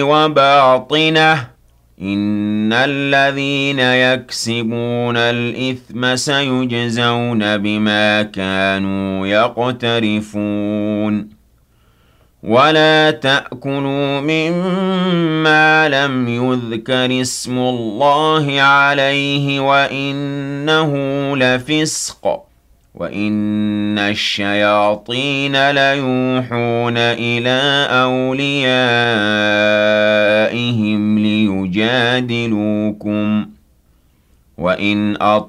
وباطنه إن الذين يكسبون الإثم سيجزون بما كانوا يقترفون ولا تأكلوا مما لم يذكر اسم الله عليه وإنه لفسق وَإِنَّ الشَّيَاطِينَ لَيُوحُونَ إِلَىٰ أَوْلِيَائِهِمْ لِيُجَادِلُوكُمْ ۖ وَإِنْ